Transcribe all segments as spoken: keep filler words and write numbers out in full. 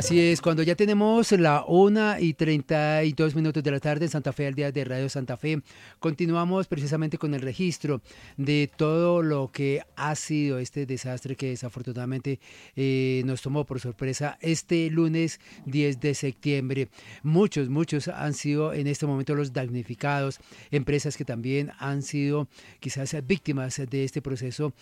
Así es, cuando ya tenemos la una y treinta y dos minutos de la tarde en Santa Fe, al día de Radio Santa Fe, continuamos precisamente con el registro de todo lo que ha sido este desastre que desafortunadamente eh, nos tomó por sorpresa este lunes diez de septiembre. Muchos, muchos han sido en este momento los damnificados, empresas que también han sido quizás víctimas de este proceso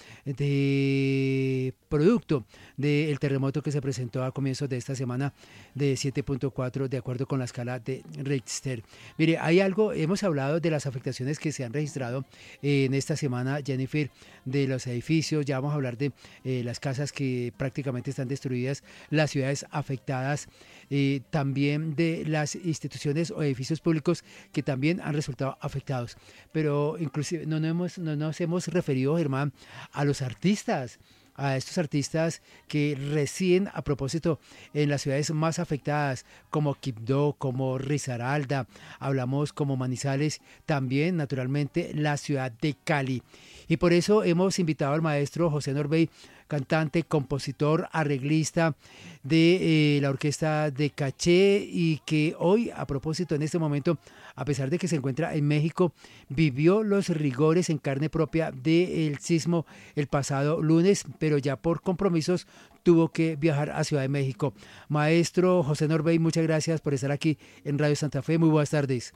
de producto del terremoto que se presentó a comienzos de esta semana de siete punto cuatro de acuerdo con la escala de Richter. Mire, hay algo, hemos hablado de las afectaciones que se han registrado eh, en esta semana, Jennifer, de los edificios, ya vamos a hablar de eh, las casas que prácticamente están destruidas, las ciudades afectadas, eh, también de las instituciones o edificios públicos que también han resultado afectados. Pero inclusive no, no, hemos, no nos hemos referido, Germán, a los artistas, a estos artistas que residen a propósito en las ciudades más afectadas como Quibdó, como Risaralda, hablamos como Manizales, también naturalmente la ciudad de Cali. Y por eso hemos invitado al maestro José Norbey, cantante, compositor, arreglista de eh, la orquesta de Caché, y que hoy, a propósito, en este momento, a pesar de que se encuentra en México, vivió los rigores en carne propia del sismo el pasado lunes, pero ya por compromisos tuvo que viajar a Ciudad de México. Maestro José Norbey, muchas gracias por estar aquí en Radio Santa Fe. Muy buenas tardes.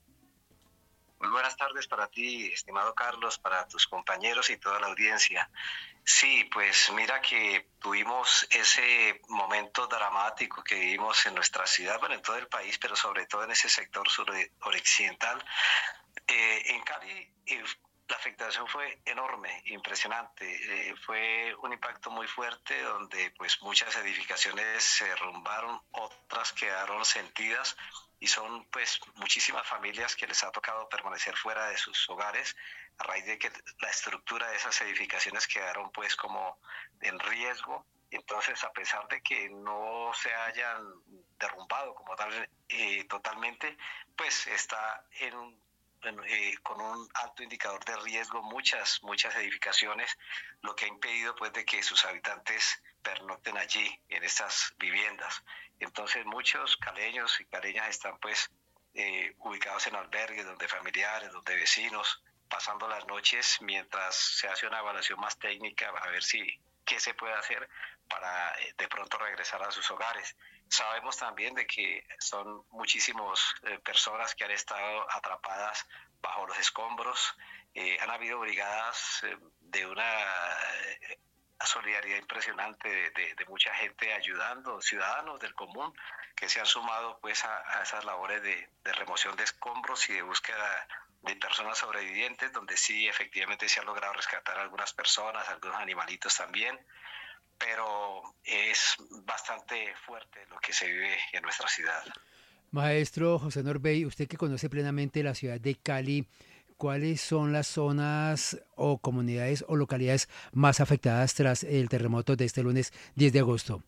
Muy buenas tardes para ti, estimado Carlos, para tus compañeros y toda la audiencia. Sí, pues mira que tuvimos ese momento dramático que vivimos en nuestra ciudad, bueno, en todo el país, pero sobre todo en ese sector suroccidental. Eh, en Cali eh, la afectación fue enorme, impresionante. Eh, fue un impacto muy fuerte donde pues muchas edificaciones se derrumbaron, otras quedaron sentidas. Y son pues muchísimas familias que les ha tocado permanecer fuera de sus hogares a raíz de que la estructura de esas edificaciones quedaron pues como en riesgo. Entonces, a pesar de que no se hayan derrumbado como tal eh, totalmente, pues está en un Bueno, eh, con un alto indicador de riesgo muchas, muchas edificaciones, lo que ha impedido pues de que sus habitantes pernocten allí en estas viviendas. Entonces muchos caleños y caleñas están pues eh, ubicados en albergues donde familiares, donde vecinos, pasando las noches mientras se hace una evaluación más técnica a ver si qué se puede hacer para eh, de pronto regresar a sus hogares. Sabemos también de que son muchísimas eh, personas que han estado atrapadas bajo los escombros. Eh, han habido brigadas eh, de una eh, solidaridad impresionante de, de, de mucha gente ayudando, ciudadanos del común que se han sumado pues a, a esas labores de, de remoción de escombros y de búsqueda de personas sobrevivientes, donde sí efectivamente se han logrado rescatar a algunas personas, algunos animalitos también. Pero es bastante fuerte lo que se vive en nuestra ciudad. Maestro José Norbey, usted que conoce plenamente la ciudad de Cali, ¿cuáles son las zonas o comunidades o localidades más afectadas tras el terremoto de este lunes diez de agosto?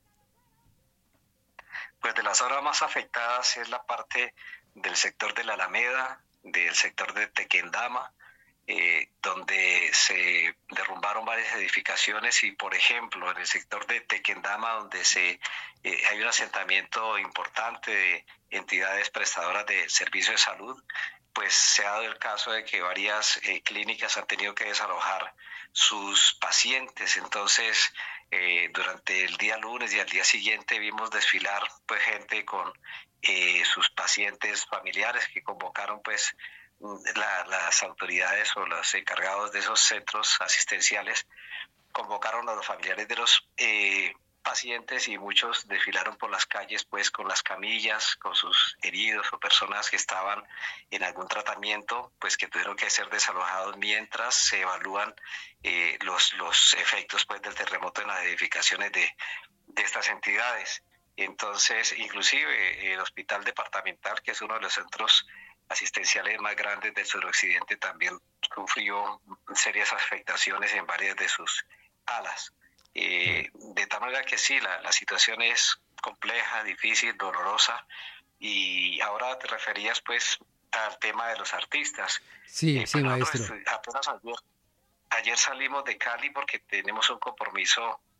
Pues de las zonas más afectadas es la parte del sector de la Alameda, del sector de Tequendama, Eh, donde se derrumbaron varias edificaciones y, por ejemplo, en el sector de Tequendama, donde se eh, hay un asentamiento importante de entidades prestadoras de servicios de salud, pues se ha dado el caso de que varias eh, clínicas han tenido que desalojar sus pacientes. Entonces, eh, durante el día lunes y al día siguiente vimos desfilar pues gente con eh, sus pacientes familiares que convocaron pues La, las autoridades o los encargados de esos centros asistenciales convocaron a los familiares de los eh, pacientes y muchos desfilaron por las calles pues con las camillas, con sus heridos o personas que estaban en algún tratamiento pues que tuvieron que ser desalojados mientras se evalúan eh, los, los efectos pues del terremoto en las edificaciones de, de estas entidades. Entonces, inclusive el hospital departamental, que es uno de los centros asistenciales más grandes del suroccidente, también sufrió serias afectaciones en varias de sus alas. Eh, de tal manera que sí, la, la situación es compleja, difícil, dolorosa. Y ahora te referías pues al tema de los artistas. Sí, Eh, sí, pues maestro. nosotros apenas ayer, ayer salimos de Cali porque tenemos un compromiso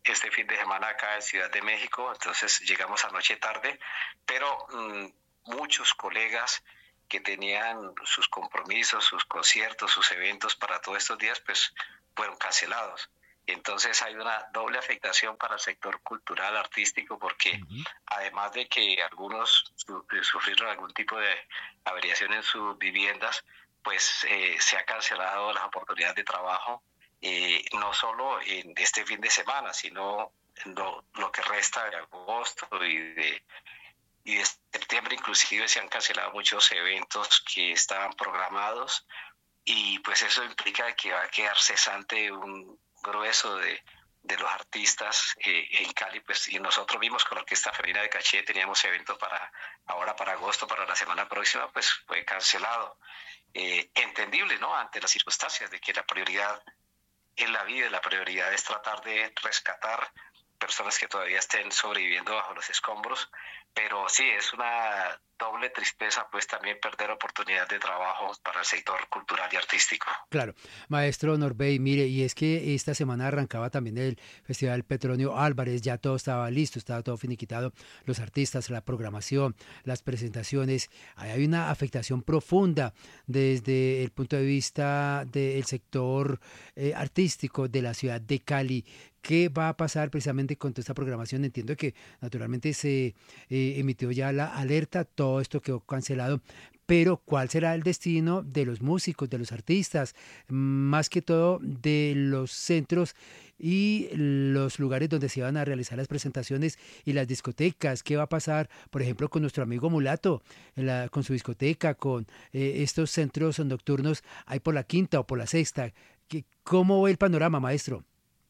este fin de semana acá en Ciudad de México, entonces llegamos anoche tarde, pero mmm, muchos colegas que tenían sus compromisos, sus conciertos, sus eventos para todos estos días, pues fueron cancelados. Entonces hay una doble afectación para el sector cultural, artístico, porque uh-huh. además de que algunos su, sufrieron algún tipo de averiación en sus viviendas, pues eh, se ha cancelado las oportunidades de trabajo, eh, no solo en este fin de semana, sino en lo, lo que resta de agosto y de, y de septiembre. Inclusive se han cancelado muchos eventos que estaban programados, y pues eso implica que va a quedar cesante un grueso de, de los artistas eh, en Cali, pues, y nosotros mismos con la Orquesta Femenina de Caché teníamos evento para ahora para agosto, para la semana próxima, pues fue cancelado. Eh, entendible, ¿no? Ante las circunstancias de que la prioridad en la vida, la prioridad es tratar de rescatar personas que todavía estén sobreviviendo bajo los escombros, pero sí, es una doble tristeza pues también perder oportunidad de trabajo para el sector cultural y artístico. Claro, maestro Norbey, mire, y es que esta semana arrancaba también el Festival Petronio Álvarez, ya todo estaba listo, estaba todo finiquitado, los artistas, la programación, las presentaciones, ahí hay una afectación profunda desde el punto de vista del sector eh, artístico de la ciudad de Cali. ¿Qué va a pasar precisamente con toda esta programación? Entiendo que naturalmente se eh, emitió ya la alerta, todo esto quedó cancelado, pero ¿cuál será el destino de los músicos, de los artistas, más que todo de los centros y los lugares donde se iban a realizar las presentaciones y las discotecas? ¿Qué va a pasar, por ejemplo, con nuestro amigo Mulato, la, con su discoteca, con eh, estos centros nocturnos ahí por la quinta o por la sexta? ¿Cómo ve el panorama, maestro?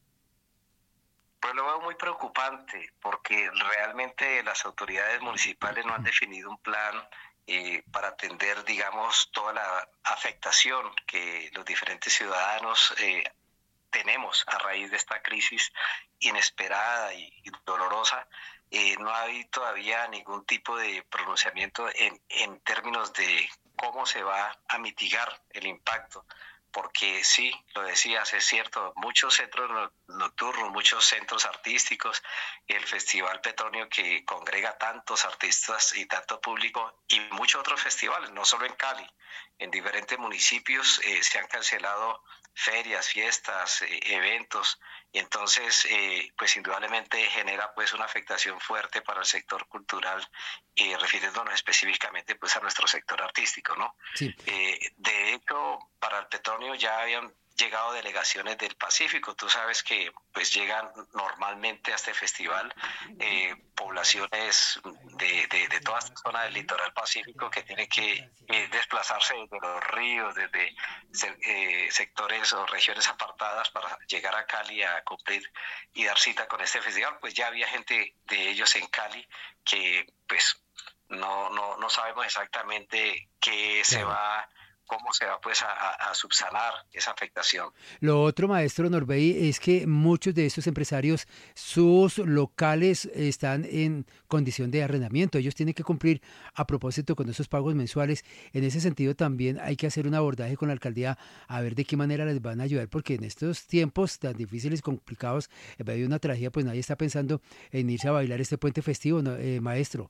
Pues lo veo muy preocupante, porque realmente las autoridades municipales no han definido un plan eh, para atender, digamos, toda la afectación que los diferentes ciudadanos eh, tenemos a raíz de esta crisis inesperada y, y dolorosa. Eh, no hay todavía ningún tipo de pronunciamiento en, en términos de cómo se va a mitigar el impacto. Porque sí, lo decías, es cierto, muchos centros nocturnos, muchos centros artísticos, el Festival Petronio que congrega tantos artistas y tanto público, y muchos otros festivales, no solo en Cali, en diferentes municipios eh, se han cancelado ferias, fiestas, eh, eventos, y entonces eh, pues indudablemente genera pues una afectación fuerte para el sector cultural, eh, refiriéndonos específicamente pues a nuestro sector artístico, ¿no? Sí. Eh, de hecho, para el Petronio ya habían llegado delegaciones del Pacífico. Tú sabes que pues llegan normalmente a este festival eh, poblaciones de, de, de toda esta zona del litoral pacífico que tienen que eh, desplazarse desde los ríos, desde eh, sectores o regiones apartadas para llegar a Cali a cumplir y dar cita con este festival. Pues ya había gente de ellos en Cali que pues no, no, no sabemos exactamente qué se va cómo se va pues a, a subsanar esa afectación. Lo otro, maestro Norbey, es que muchos de estos empresarios, sus locales están en condición de arrendamiento. Ellos tienen que cumplir a propósito con esos pagos mensuales. En ese sentido también hay que hacer un abordaje con la alcaldía a ver de qué manera les van a ayudar, porque en estos tiempos tan difíciles y complicados, en medio de una tragedia, pues nadie está pensando en irse a bailar este puente festivo, ¿no, eh, maestro?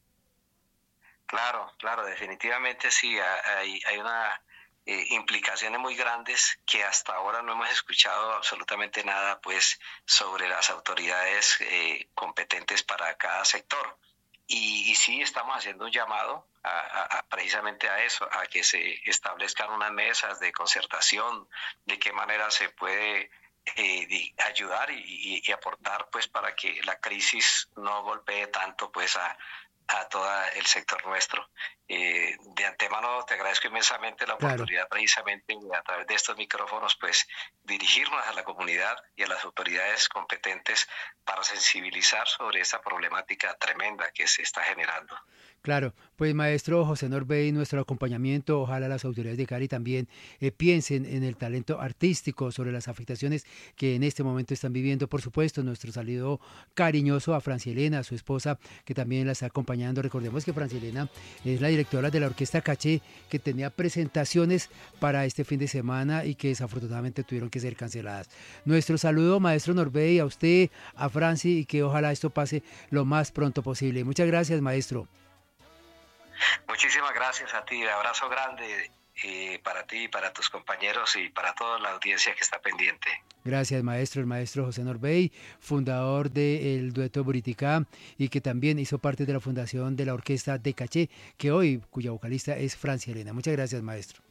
Claro, claro, definitivamente sí, hay, hay una eh, implicaciones muy grandes que hasta ahora no hemos escuchado absolutamente nada pues sobre las autoridades eh, competentes para cada sector. Y, y sí estamos haciendo un llamado a, a, a precisamente a eso, a que se establezcan unas mesas de concertación, de qué manera se puede eh, ayudar y, y aportar pues para que la crisis no golpee tanto pues a a todo el sector nuestro. Eh, de antemano te agradezco inmensamente la oportunidad, claro, precisamente a través de estos micrófonos, pues dirigirnos a la comunidad y a las autoridades competentes para sensibilizar sobre esta problemática tremenda que se está generando. Claro, pues maestro José Norbey, nuestro acompañamiento, ojalá las autoridades de Cali también eh, piensen en el talento artístico, sobre las afectaciones que en este momento están viviendo. Por supuesto, nuestro saludo cariñoso a Francielena, a su esposa, que también la está acompañando. Recordemos que Francielena es la directora de la Orquesta Caché, que tenía presentaciones para este fin de semana y que desafortunadamente tuvieron que ser canceladas. Nuestro saludo, maestro Norbey, a usted, a Franci, y que ojalá esto pase lo más pronto posible. Muchas gracias, maestro. Muchísimas gracias a ti, abrazo grande eh, para ti, para tus compañeros y para toda la audiencia que está pendiente. Gracias, maestro. El maestro José Norbey, fundador del dueto Buriticá y que también hizo parte de la fundación de la orquesta de Caché, que hoy, cuya vocalista es Francielena. Muchas gracias, maestro.